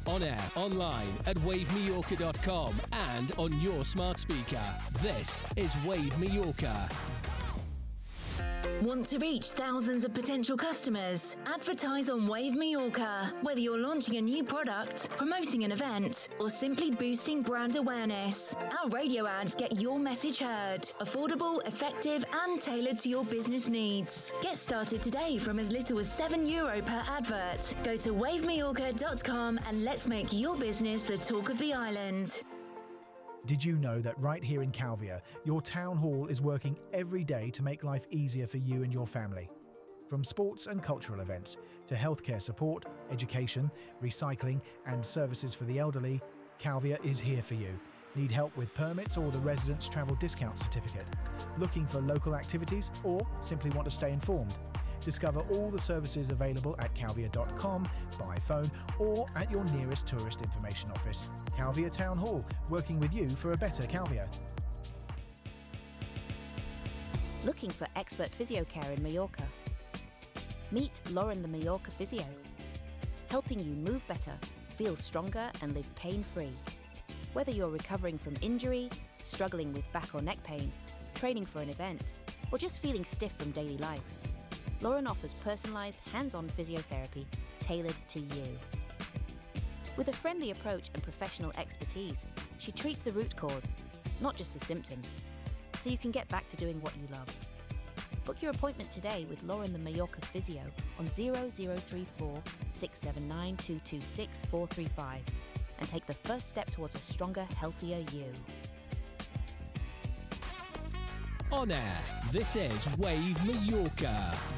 On air, online at wavemallorca.com and on your smart speaker. This is Wave Mallorca. Want to reach thousands of potential customers? Advertise on Wave Mallorca. Whether you're launching a new product, promoting an event, or simply boosting brand awareness, our radio ads get your message heard. Affordable, effective, and tailored to your business needs. Get started today from as little as €7 per advert. Go to wavemallorca.com and let's make your business the talk of the island. Did you know that right here in Calvia, your town hall is working every day to make life easier for you and your family? From sports and cultural events to healthcare support, education, recycling and services for the elderly, Calvia is here for you. Need help with permits or the Residents Travel Discount Certificate? Looking for local activities or simply want to stay informed? Discover all the services available at calvia.com, by phone or at your nearest tourist information office. Calvia Town Hall, working with you for a better Calvia. Looking for expert physio care in Mallorca? Meet Lauren the Mallorca Physio, helping you move better, feel stronger and live pain-free. Whether you're recovering from injury, struggling with back or neck pain, training for an event, or just feeling stiff from daily life, Lauren offers personalised, hands-on physiotherapy tailored to you. With a friendly approach and professional expertise, she treats the root cause, not just the symptoms, so you can get back to doing what you love. Book your appointment today with Lauren the Mallorca Physio on 0034 679 226 435 and take the first step towards a stronger, healthier you. On air, this is Wave Mallorca.